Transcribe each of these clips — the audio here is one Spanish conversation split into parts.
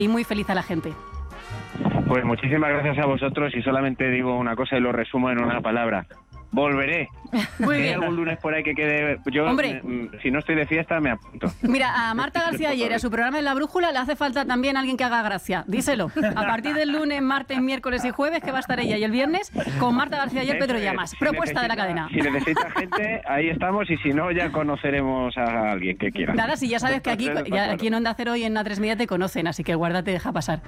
y muy feliz a la gente. Pues muchísimas gracias a vosotros y solamente digo una cosa y lo resumo en una palabra. Volveré. Muy Si hay bien. algún lunes por ahí que quede... Yo, Hombre. si no estoy de fiesta, me apunto. Mira, a Marta García ayer, a su programa en La Brújula, le hace falta también alguien que haga gracia. Díselo. A partir del lunes, martes, miércoles y jueves, que va a estar ella, y el viernes, con Marta García ayer, Pedro Llamas. Propuesta de la cadena. Si necesita gente, ahí estamos, y si no, ya conoceremos a alguien que quiera. Nada, si ya sabes que aquí en Onda Cero y en A3 Media te conocen, así que guárdate, deja pasar.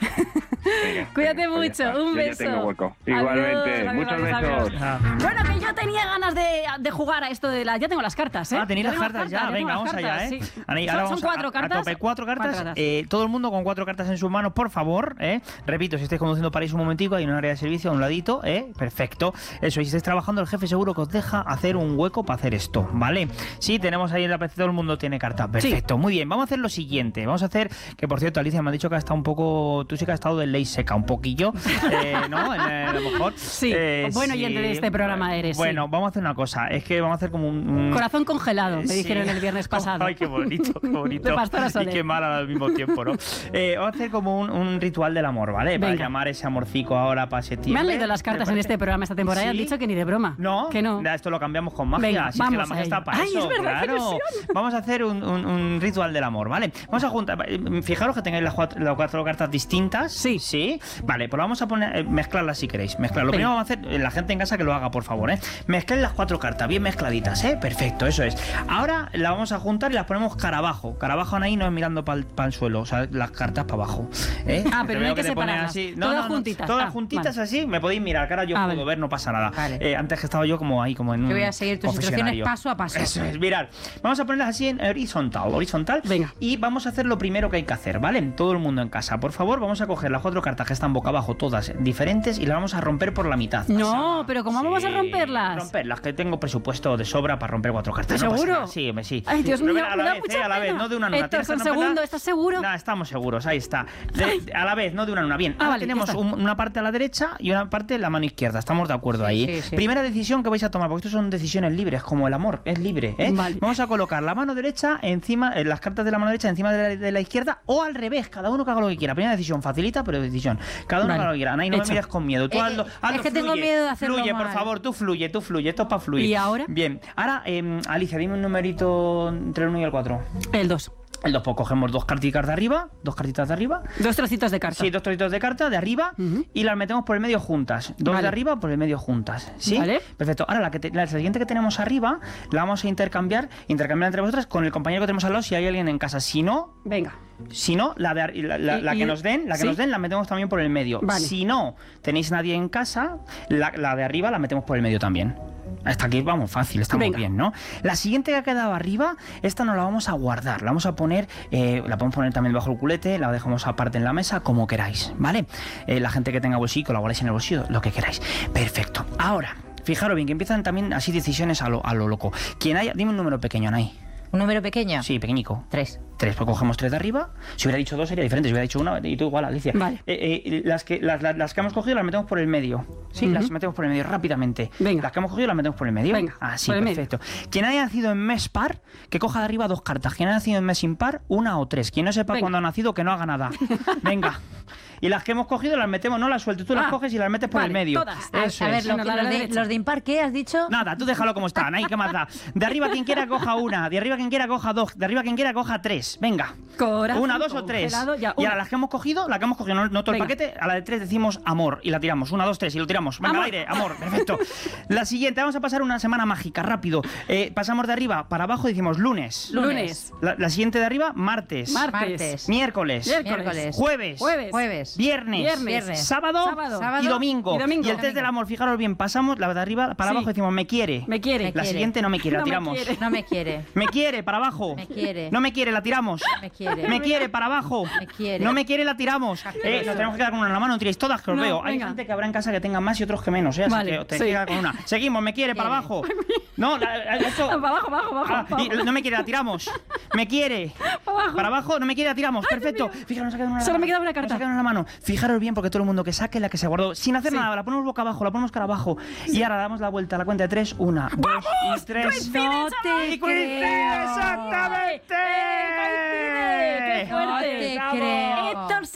Venga, Cuídate pues mucho, ya está. un Yo ya beso. tengo hueco. Adiós, Igualmente, adiós, muchos adiós, besos. adiós. Bueno, que yo tenía ganas de jugar a esto de la... Ya tengo las cartas, ¿eh? Tenéis Ya las tengo cartas ya. Venga, tengo vamos las allá, cartas, ¿eh? sí. Ahora Son vamos 4 cartas. a tope. 4 cartas. Cuatro cartas. Todo el mundo con 4 cartas en sus manos, por favor, ¿eh? Repito, si estáis conduciendo, paráis un momentico, hay un área de servicio a un ladito, ¿eh? Perfecto. Eso, y si estáis trabajando, el jefe seguro que os deja hacer un hueco para hacer esto, ¿vale? Sí, tenemos ahí en la PC, todo el mundo tiene cartas. Perfecto, muy bien. Vamos a hacer lo siguiente. Vamos a hacer, que por cierto, Alicia me ha dicho que ha estado un poco... Tú sí que has estado de ley seca, un poquillo, ¿no? A lo mejor. Sí, buen oyente de este programa eres. Bueno, sí. vamos a hacer una cosa. Es que vamos a hacer como un... Corazón congelado, me Sí. dijeron el viernes pasado. Ay, qué bonito, qué bonito. De Pastora Y Soler. qué mal al mismo tiempo, ¿no? Vamos a hacer como un ritual del amor, ¿vale? Para Venga. llamar ese amorcico ahora para septiembre. Me han leído las cartas en este programa esta temporada y han ¿Sí? dicho que ni de broma. No, que no. Esto lo cambiamos con magia. Venga, si es que la vamos magia a está ello. para Ay, eso, es verdad, qué claro. ilusión. Vamos a hacer un ritual del amor, ¿vale? Vamos a juntar. Fijaros que tengáis las 4 cartas distintas. Sí. Sí. Vale, pues vamos a poner, mezclarlas si queréis. Mezclar. Lo Venga. primero vamos a hacer, la gente en casa que lo haga, por favor, ¿eh? Mezclen las 4 cartas, bien mezcladitas, ¿eh? Perfecto, eso es. Ahora las vamos a juntar y las ponemos cara abajo. Cara abajo ahí, no es mirando para el suelo, o sea, las cartas para abajo. ¿eh? Pero Te no hay veo que te pones separarlas. así. Todas juntitas. Todas juntitas vale. así, me podéis mirar, cara, yo puedo vale. ver, no pasa nada. Vale. Antes que estaba yo como ahí, como en un Yo voy a seguir tus instrucciones confesionario. paso a paso. Eso es, mirad. Vamos a ponerlas así en horizontal. Venga. Y vamos a hacer lo primero que hay que hacer, ¿vale? Todo el mundo en casa, por favor, vamos a coger las 4 cartas que están boca abajo, todas diferentes, y las vamos a romper por la mitad. No, pero ¿cómo vamos a romperlas? Romperlas, que tengo presupuesto de sobra para romper 4 cartas. No pasa ¿Seguro? nada. Sí, sí. Ay, Dios Pero mío, a me la da vez, mucha a la vez, pena. no de una en una. Héctor, ¿Tienes son que romperla? segundo, ¿estás seguro? No, estamos seguros, ahí está. A la vez, no de una en una. Bien, ahora vale, tenemos ya está. una parte a la derecha y una parte en la mano izquierda. Estamos de acuerdo ahí. Sí, sí. Primera decisión que vais a tomar, porque esto son decisiones libres, como el amor, es libre, ¿eh? Vale. Vamos a colocar la mano derecha encima, las cartas de la mano derecha encima de la izquierda, o al revés, cada uno que haga lo que quiera. Primera decisión, facilita, pero decisión. Cada uno Vale. que haga lo que quiera. Nay, no me Hecho. mires con miedo. Tú hazlo, es que tengo fluye, miedo de hacerlo Fluye, por mal. favor, tú fluye. Esto es para fluir. ¿Y ahora? Bien. Ahora, Alicia, dime un numerito entre el 1 y el 4. El 2. El 2, pues cogemos 2 cartitas de arriba, 2 cartitas de arriba. 2 trocitos de carta. Sí, 2 trocitos de carta de arriba y las metemos por el medio juntas. 2 Vale. de arriba por el medio juntas. ¿Sí? Vale. Perfecto. Ahora la siguiente que tenemos arriba la vamos a intercambiar entre vosotras con el compañero que tenemos al lado si hay alguien en casa. Si no, Venga. la que nos den, ¿sí? la metemos también por el medio. Vale. Si no tenéis nadie en casa, la de arriba la metemos por el medio también. Hasta aquí vamos fácil, estamos Venga. bien, ¿no? La siguiente que ha quedado arriba, esta no la vamos a guardar, la vamos a poner, la podemos poner también bajo el culete, la dejamos aparte en la mesa, como queráis, ¿vale? La gente que tenga bolsillo, la guardáis en el bolsillo, lo que queráis. Perfecto. Ahora, fijaros bien, que empiezan también así decisiones a lo loco. Quien haya, dime un número pequeño, Nay. ¿Un número pequeño? Sí, pequeñico. 3. 3, pues cogemos 3 de arriba. Si hubiera dicho 2 sería diferente, si hubiera dicho 1 y tú igual, Alicia. Vale. Las que hemos cogido las metemos por el medio. Sí, las metemos por el medio rápidamente. Venga. Las que hemos cogido las metemos por el medio. Venga, Así, por el medio. perfecto. Quien haya nacido en mes par, que coja de arriba 2 cartas. Quien haya nacido en mes impar, 1 o 3. Quien no sepa Venga. cuándo ha nacido, que no haga nada. Venga. Y las que hemos cogido las metemos, no las sueltes, tú las coges y las metes por vale, el medio. todas. Eso A ver, es. Bueno, la los de impar, ¿qué has dicho? Nada, tú déjalo como está, Nay, ¿qué más da? De arriba quien quiera coja 1, de arriba quien quiera coja 2, de arriba quien quiera coja 3. Venga. Corazón 1, 2 o 3. congelado, ya, Y una. ahora las que hemos cogido, no todo el Venga. paquete, a la de 3 decimos amor y la tiramos. 1, 2, 3 y lo tiramos. Venga, Amor. al aire, amor, perfecto. La siguiente, vamos a pasar una semana mágica, rápido. Pasamos de arriba para abajo y decimos lunes. Lunes. La siguiente de arriba, martes. Martes. Miércoles. Miércoles. Jueves. Jueves. Viernes. Viernes. Sábado. Sábado. Y domingo. Y domingo. el test del amor, fijaros bien, pasamos la de arriba para Sí. abajo y decimos me quiere. Me quiere. La siguiente no me quiere, la No me tiramos. quiere. No me quiere. Me quiere, para abajo. Me quiere. No me quiere, la tiramos. Me quiere. Me quiere, para abajo. Me quiere. No me quiere, la tiramos. Nos tenemos que quedar con una en la mano, no tiréis todas, que os No, veo. Hay venga. gente que habrá en casa que tenga más y otros que menos, ¿eh? Así Vale, que te sí. queda con una. Seguimos, me quiere, para abajo. No, esto... Para abajo, no me quiere, la tiramos. Me quiere. Para abajo. Para abajo, no me quiere, la tiramos. Perfecto. Fíjate, nos ha quedado una en la Solo mano. me queda una Nos carta. ha quedado una en la mano. Fijaros bien porque todo el mundo que saque la que se guardó, sin hacer nada, la ponemos boca abajo, la ponemos cara abajo y ahora damos la vuelta a la cuenta de 3, 1, 2 y 3. No te creo. ¡Exactamente! ¡Qué fuerte! No te creo. Héctor